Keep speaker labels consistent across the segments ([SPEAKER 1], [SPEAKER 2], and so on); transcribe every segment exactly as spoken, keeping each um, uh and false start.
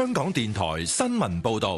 [SPEAKER 1] 香港電台新聞報道。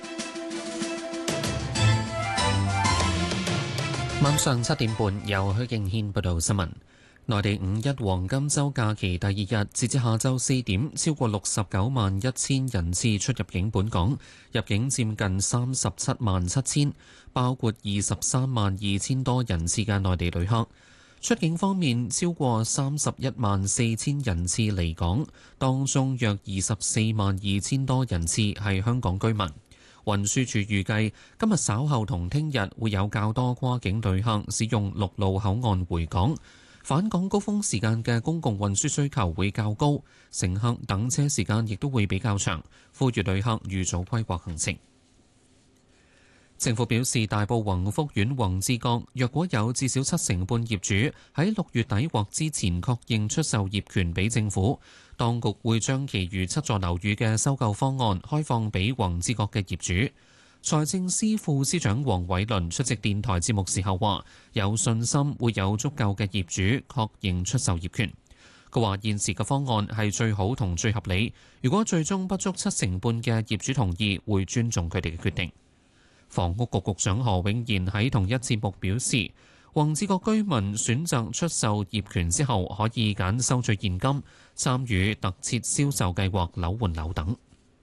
[SPEAKER 2] 晚上七點半，由許敬軒報道新聞。內地五一黃金週假期第二日，截至下晝四點，超過六十九萬一千人次出入境本港，入境佔近三十七萬七千，包括二十三萬二千多人次嘅內地旅客。出境方面，超過三十一萬四千人次離港，當中約二十四萬二千多人次係香港居民。運輸署預計今日稍後同聽日會有較多跨境旅客使用陸路口岸回港。返港高峰時間嘅公共運輸需求會較高，乘客等車時間亦都會比較長，呼籲旅客預早規劃行程。政府表示，大埔宏福苑宏志閣若果有至少七成半業主喺六月底或之前確認出售業權俾政府，當局會將其餘七座樓宇嘅收購方案開放俾宏志閣嘅業主。財政司副司長黃偉綸出席電台節目時候話，有信心會有足夠嘅業主確認出售業權。佢話現時嘅方案係最好同最合理，如果最終不足七成半嘅業主同意，會尊重佢哋嘅決定。房屋局局長何永賢喺同一節目表示，宏志閣居民選擇出售業權之後，可以揀收取現金、參與特設銷售計劃、樓換樓等。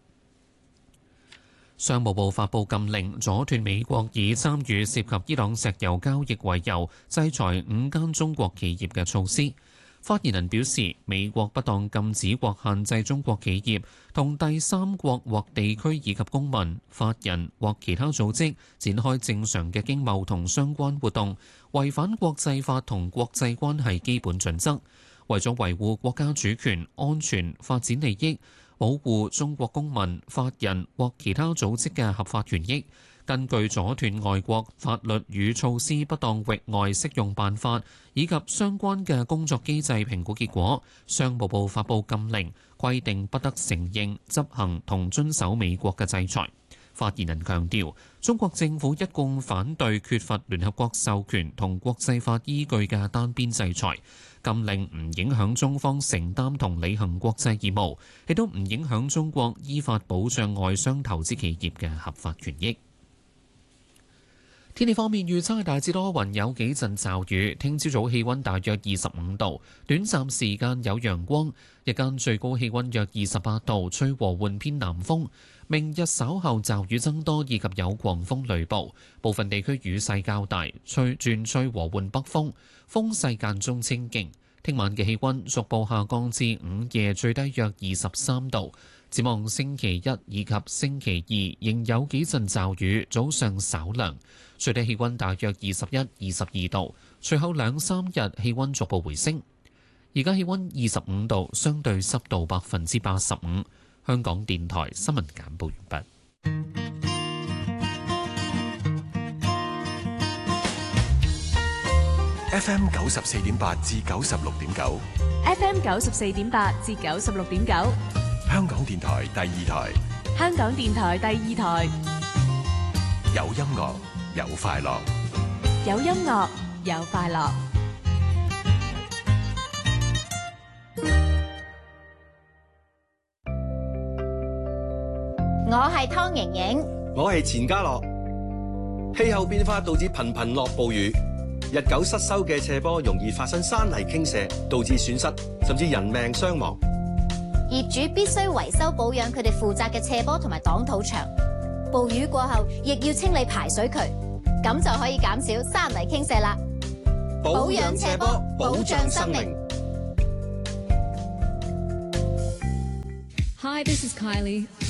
[SPEAKER 2] 商務部發布禁令，阻斷美國以參與涉及伊朗石油交易為由制裁五間中國企業嘅措施。發言人表示，美國不當禁止或限制中國企業同第三國或地區以及公民、法人或其他組織展開正常嘅經貿同相關活動，違反國際法同國際關係基本準則，為咗維護國家主權、安全、發展利益，保護中國公民、法人或其他組織嘅合法權益，根據阻斷外國法律與措施不當域外適用辦法以及相關嘅工作機制評估結果，商務部發布禁令，規定不得承認、執行同遵守美國嘅制裁。發言人強調，中國政府一貫反對缺乏聯合國授權同國際法依據嘅單邊制裁。禁令唔影響中方承擔同履行國際義務，亦都唔影響中國依法保障外商投資企業嘅合法權益。天氣方面，預測係大致多雲，有幾陣驟雨。聽朝早氣溫大約二十五度，短暫時間有陽光，日間最高氣溫約二十八度，吹和緩偏南風。明日稍後驟雨增多，以及有狂風雷暴，部分地區雨勢較大，吹轉吹和緩北風，風勢間中清勁。聽晚嘅氣溫逐步下降至午夜最低約二十三度。展望星期一以及星期二仍有幾陣驟雨，早上稍涼，最低氣溫大約二十一、二十二度。隨後兩三日氣溫逐步回升。而家氣溫二十五度，相對濕度百分之八十五。香港電台新聞簡報完畢。
[SPEAKER 1] F M 九十四點八至九十六點九
[SPEAKER 3] ，F M 九十四點八至九十六點九，
[SPEAKER 1] 香港電台第二台，
[SPEAKER 3] 香港電台第二台，
[SPEAKER 1] 有音樂有快樂，
[SPEAKER 3] 有音樂有快樂。
[SPEAKER 4] 我係湯盈盈，
[SPEAKER 5] 我係錢家樂。氣候變化導致頻頻落暴雨，日久失修嘅斜坡容易發生山泥傾瀉，導致損失甚至人命傷亡。
[SPEAKER 4] 業主必須維修保養佢哋負責嘅斜坡同埋擋土牆。暴雨過後，亦要清理排水渠，咁就可以減少山泥傾瀉啦。保養斜坡，保障生命。
[SPEAKER 6] Hi, this is Kylie.